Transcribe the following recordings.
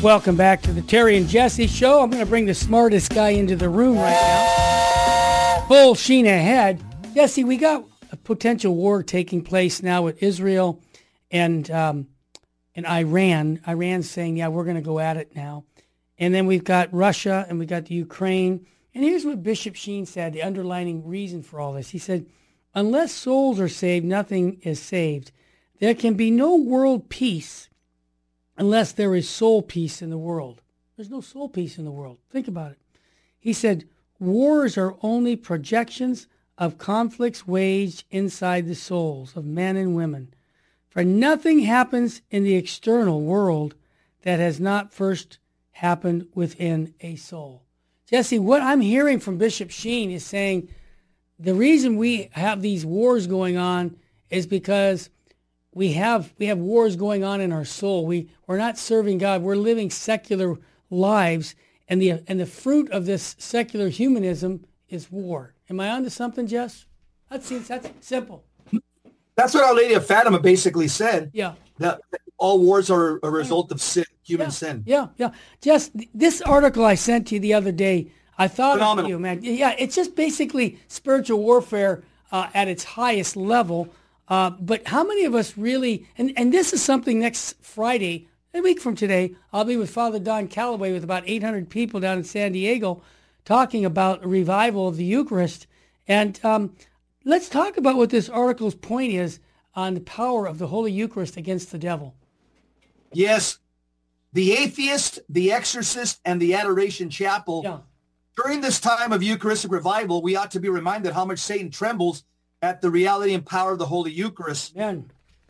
Welcome back to the Terry and Jesse Show. I'm going to bring the smartest guy into the room right now. Full sheen ahead. Jesse, we got a potential war taking place now with Israel and Iran. Iran's saying, yeah, we're going to go at it now. And then we've got Russia and we got the Ukraine. And here's what Bishop Sheen said, the underlying reason for all this. He said, unless souls are saved, nothing is saved. There can be no world peace unless there is soul peace in the world. There's no soul peace in the world. Think about it. He said, wars are only projections of conflicts waged inside the souls of men and women. For nothing happens in the external world that has not first happened within a soul. Jesse, what I'm hearing from Bishop Sheen is saying the reason we have these wars going on is because we have wars going on in our soul. We're not serving God. We're living secular lives, and the fruit of this secular humanism is war. Am I onto something, Jess? That's simple. That's what Our Lady of Fatima basically said. Yeah. That all wars are a result of sin, human sin. Yeah. Jess, this article I sent to you the other day, I thought of you, man. Yeah, it's just basically spiritual warfare at its highest level. But how many of us really, and this is something next Friday, a week from today, I'll be with Father Don Calloway with about 800 people down in San Diego talking about a revival of the Eucharist. And let's talk about what this article's point is on the power of the Holy Eucharist against the devil. Yes, the atheist, the exorcist, and the adoration chapel. Yeah. During this time of Eucharistic revival, we ought to be reminded how much Satan trembles at the reality and power of the Holy Eucharist. Man.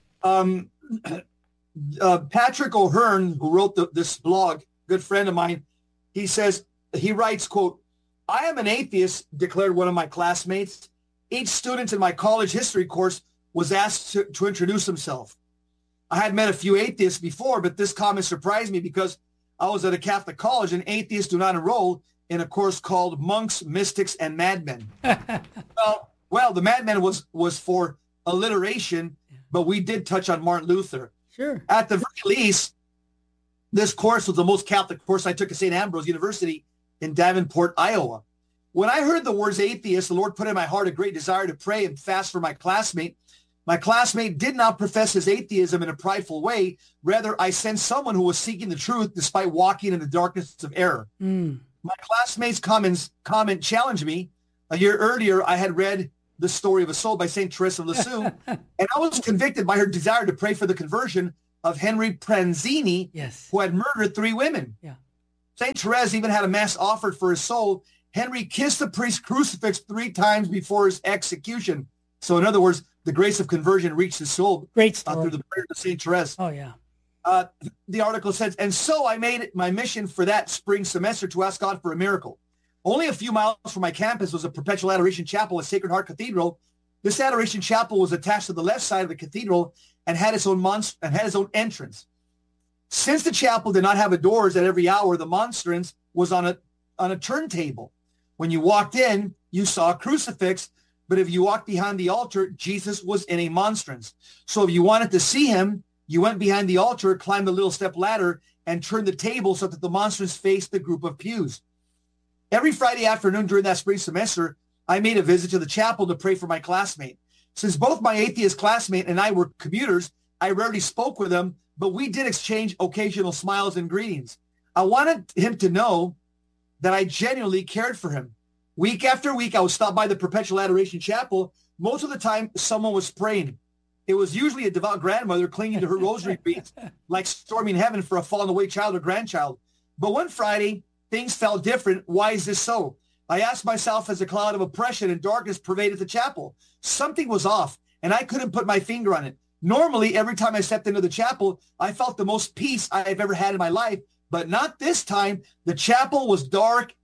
Patrick O'Hearn, who wrote this blog, good friend of mine, he writes, quote, I am an atheist, declared one of my classmates. Each student in my college history course was asked to introduce himself. I had met a few atheists before, but this comment surprised me because I was at a Catholic college and atheists do not enroll in a course called Monks, Mystics, and Madmen. Well, the Madmen was for alliteration, but we did touch on Martin Luther. Sure. At the very least, this course was the most Catholic course I took at St. Ambrose University in Davenport, Iowa. When I heard the words atheist, the Lord put in my heart a great desire to pray and fast for my classmate. My classmate did not profess his atheism in a prideful way. Rather, I sensed someone who was seeking the truth despite walking in the darkness of error. My classmate's comment challenged me. A year earlier, I had read The Story of a Soul by St. Teresa of Lisieux, and I was convicted by her desire to pray for the conversion of Henry Pranzini, who had murdered 3 women. Yeah. St. Teresa even had a mass offered for his soul. Henry kissed the priest's crucifix 3 times before his execution. So in other words, the grace of conversion reached his soul. Great story. Through the prayer of St. Teresa. Oh, yeah. The article says, and so I made it my mission for that spring semester to ask God for a miracle. Only a few miles from my campus was a perpetual adoration chapel at Sacred Heart Cathedral. This adoration chapel was attached to the left side of the cathedral and had its own entrance. Since the chapel did not have doors at every hour, the monstrance was on a turntable. When you walked in, you saw a crucifix, but if you walked behind the altar, Jesus was in a monstrance. So if you wanted to see him, you went behind the altar, climbed the little step ladder, and turned the table so that the monstrance faced the group of pews. Every Friday afternoon during that spring semester, I made a visit to the chapel to pray for my classmate. Since both my atheist classmate and I were commuters, I rarely spoke with him, but we did exchange occasional smiles and greetings. I wanted him to know that I genuinely cared for him. Week after week, I would stop by the Perpetual Adoration Chapel. Most of the time, someone was praying. It was usually a devout grandmother clinging to her rosary beads, like storming heaven for a fallen away child or grandchild. But one Friday, things felt different. Why is this so? I asked myself as a cloud of oppression and darkness pervaded the chapel. Something was off, and I couldn't put my finger on it. Normally, every time I stepped into the chapel, I felt the most peace I've ever had in my life, but not this time. The chapel was dark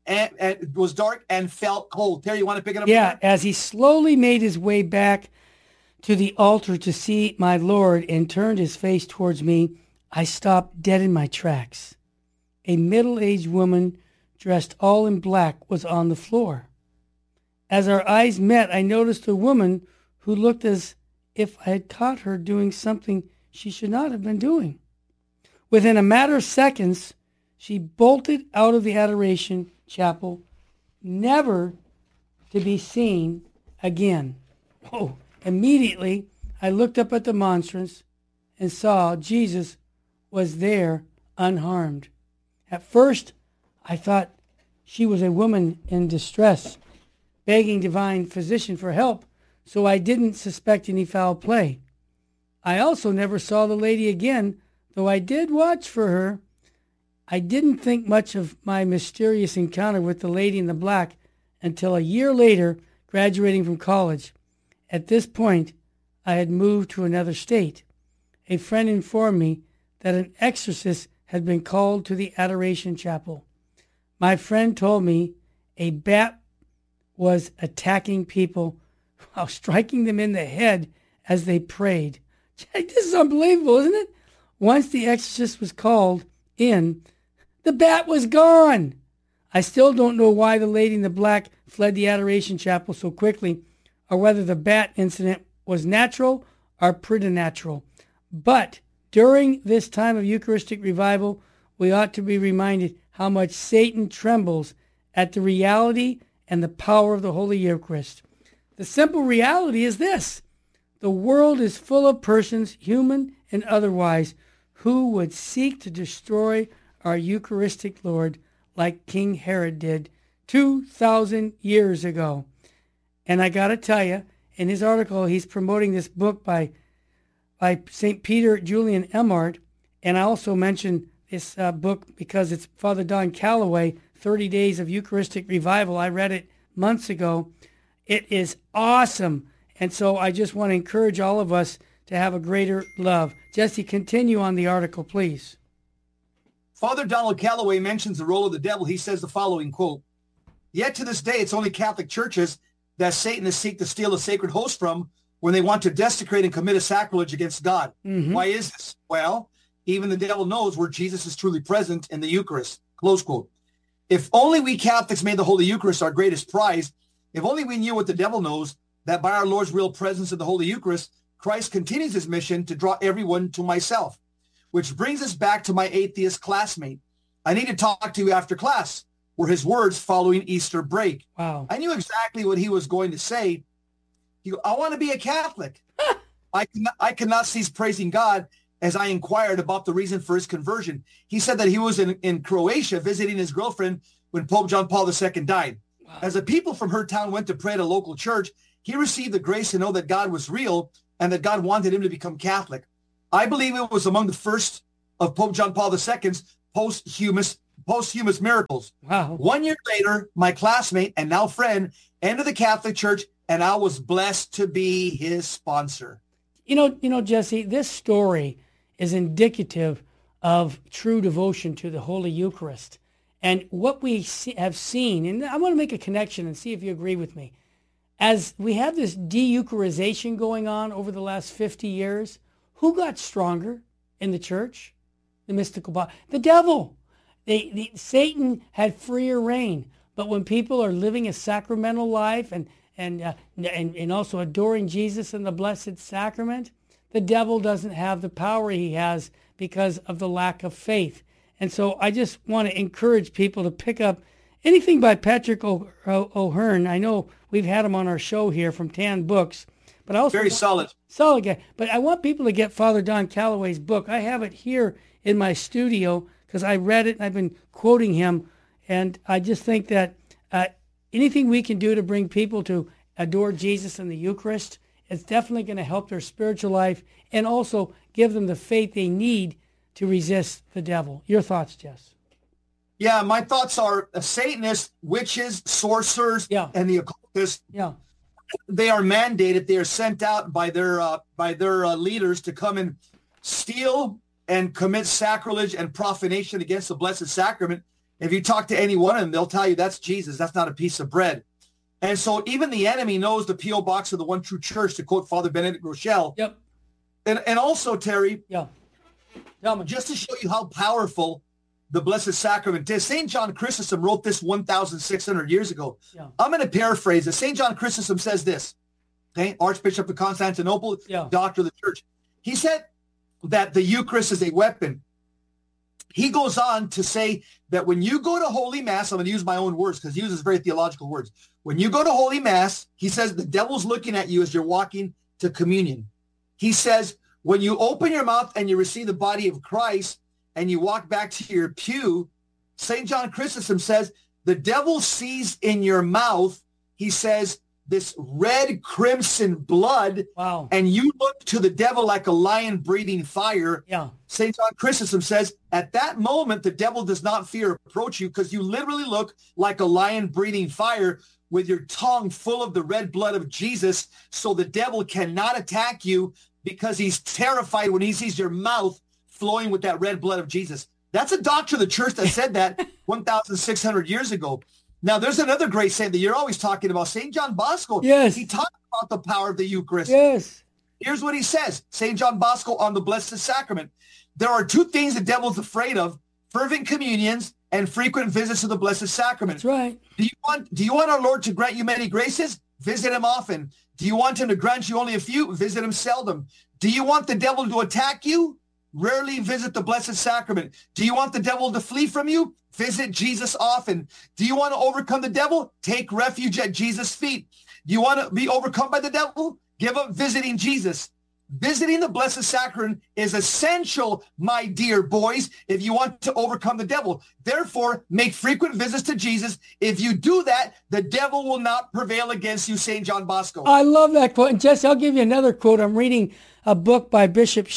and felt cold. Terry, you want to pick it up? Yeah, as he slowly made his way back to the altar to see my Lord and turned his face towards me, I stopped dead in my tracks. A middle-aged woman dressed all in black was on the floor. As our eyes met, I noticed a woman who looked as if I had caught her doing something she should not have been doing. Within a matter of seconds, She bolted out of the Adoration Chapel, never to be seen again. Oh, immediately I looked up at the monstrance and saw Jesus was there unharmed. At first, I thought she was a woman in distress, begging divine physician for help, so I didn't suspect any foul play. I also never saw the lady again, though I did watch for her. I didn't think much of my mysterious encounter with the lady in the black until a year later, graduating from college. At this point, I had moved to another state. A friend informed me that an exorcist had been called to the Adoration Chapel. My friend told me a bat was attacking people while striking them in the head as they prayed. This is unbelievable, isn't it? Once the exorcist was called in, the bat was gone. I still don't know why the lady in the black fled the Adoration Chapel so quickly, or whether the bat incident was natural or preternatural. But during this time of Eucharistic revival, we ought to be reminded how much Satan trembles at the reality and the power of the Holy Eucharist. The simple reality is this: the world is full of persons, human and otherwise, who would seek to destroy our Eucharistic Lord like King Herod did 2,000 years ago. And I got to tell you, in his article, he's promoting this book by St. Peter Julian Emhart, and I also mentioned this book because it's Father Don Calloway, 30 Days of Eucharistic Revival. I read it months ago. It is awesome. And so I just want to encourage all of us to have a greater love. Jesse, continue on the article, please. Father Donald Calloway mentions the role of the devil. He says the following, quote, "Yet to this day, it's only Catholic churches that Satanists seek to steal a sacred host from when they want to desecrate and commit a sacrilege against God." Mm-hmm. Why is this? Well, even the devil knows where Jesus is truly present in the Eucharist, close quote. If only we Catholics made the Holy Eucharist our greatest prize, if only we knew what the devil knows, that by our Lord's real presence in the Holy Eucharist, Christ continues his mission to draw everyone to myself. Which brings us back to my atheist classmate. I need to talk to you after class, were his words following Easter break. Wow. I knew exactly what he was going to say. I want to be a Catholic. I cannot cease praising God as I inquired about the reason for his conversion. He said that he was in Croatia visiting his girlfriend when Pope John Paul II died. Wow. As the people from her town went to pray at a local church, he received the grace to know that God was real and that God wanted him to become Catholic. I believe it was among the first of Pope John Paul II's posthumous miracles. Wow. 1 year later, my classmate and now friend entered the Catholic Church, and I was blessed to be his sponsor. You know, Jesse, this story is indicative of true devotion to the Holy Eucharist. And what we have seen, and I want to make a connection and see if you agree with me. As we have this de-Eucharization going on over the last 50 years, who got stronger in the church? The mystical body. The devil. Satan had freer reign. But when people are living a sacramental life and also adoring Jesus in the Blessed Sacrament, the devil doesn't have the power he has because of the lack of faith. And so I just want to encourage people to pick up anything by Patrick O'Hearn. I know we've had him on our show here from Tan Books. But I also very solid guy. But I want people to get Father Don Calloway's book. I have it here in my studio because I read it and I've been quoting him. And I just think that anything we can do to bring people to adore Jesus in the Eucharist, it's definitely going to help their spiritual life and also give them the faith they need to resist the devil. Your thoughts, Jess? Yeah, my thoughts are Satanists, witches, sorcerers, and the occultists. Yeah. They are mandated. They are sent out by their leaders to come and steal and commit sacrilege and profanation against the Blessed Sacrament. If you talk to any one of them, they'll tell you that's Jesus. That's not a piece of bread. And so even the enemy knows the P.O. Box of the One True Church, to quote Father Benedict Rochelle. Yep. And also, Terry, Tell me. Just to show you how powerful the Blessed Sacrament is, St. John Chrysostom wrote this 1,600 years ago. Yeah. I'm going to paraphrase it. St. John Chrysostom says this, okay? Archbishop of Constantinople, doctor of the church. He said that the Eucharist is a weapon. he goes on to say that when you go to Holy Mass, I'm going to use my own words because he uses very theological words. When you go to Holy Mass, he says the devil's looking at you as you're walking to communion. He says, when you open your mouth and you receive the body of Christ and you walk back to your pew, St. John Chrysostom says, the devil sees in your mouth, he says, this red crimson blood, wow, and you look to the devil like a lion breathing fire. Yeah. St. John Chrysostom says, at that moment, the devil does not fear approach you because you literally look like a lion breathing fire with your tongue full of the red blood of Jesus. So the devil cannot attack you because he's terrified when he sees your mouth flowing with that red blood of Jesus. That's a doctrine of the church that said that 1,600 years ago. Now, there's another great saint that you're always talking about, St. John Bosco. Yes. He talked about the power of the Eucharist. Yes. Here's what he says, St. John Bosco on the Blessed Sacrament. There are two things the devil's afraid of, fervent communions and frequent visits to the Blessed Sacrament. That's right. Do you want our Lord to grant you many graces? Visit him often. Do you want him to grant you only a few? Visit him seldom. Do you want the devil to attack you? Rarely visit the Blessed Sacrament. Do you want the devil to flee from you? Visit Jesus often. Do you want to overcome the devil? Take refuge at Jesus' feet. Do you want to be overcome by the devil? Give up visiting Jesus. Visiting the Blessed Sacrament is essential, my dear boys, if you want to overcome the devil. Therefore, make frequent visits to Jesus. If you do that, the devil will not prevail against you, St. John Bosco. I love that quote. And Jesse, I'll give you another quote. I'm reading a book by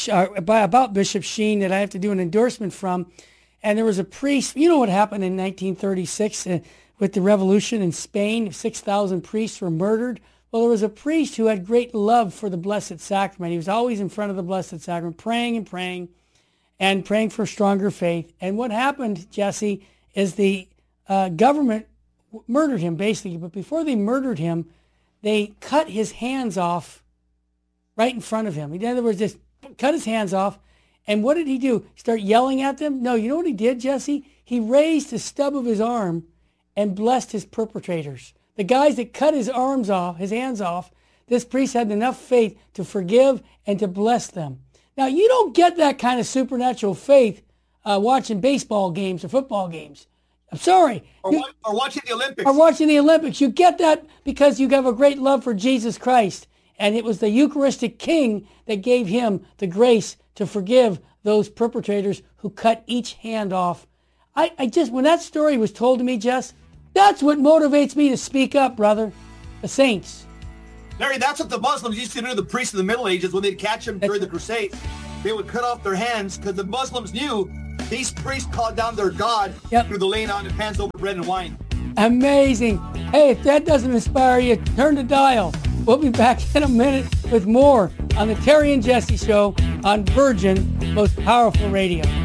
about Bishop Sheen that I have to do an endorsement from. And there was a priest, you know what happened in 1936 with the revolution in Spain? 6,000 priests were murdered. Well, there was a priest who had great love for the Blessed Sacrament. He was always in front of the Blessed Sacrament, praying and praying and praying for stronger faith. And what happened, Jesse, is the government murdered him, basically. But before they murdered him, they cut his hands off right in front of him. In other words, just cut his hands off. And what did he do? Start yelling at them? No, you know what he did, Jesse? He raised the stub of his arm and blessed his perpetrators. The guys that cut his arms off, his hands off, this priest had enough faith to forgive and to bless them. Now, you don't get that kind of supernatural faith watching baseball games or football games. I'm sorry. Or watching the Olympics. Or watching the Olympics. You get that because you have a great love for Jesus Christ. And it was the Eucharistic King that gave him the grace to forgive those perpetrators who cut each hand off. I just, when that story was told to me, Jess, that's what motivates me to speak up, brother. The saints. Larry, that's what the Muslims used to do to the priests in the Middle Ages when they'd catch them during the Crusades. They would cut off their hands because the Muslims knew these priests called down their God through the laying on of hands over bread and wine. Amazing. Hey, if that doesn't inspire you, turn the dial. We'll be back in a minute with more on the Terry and Jesse Show on Virgin, most powerful radio.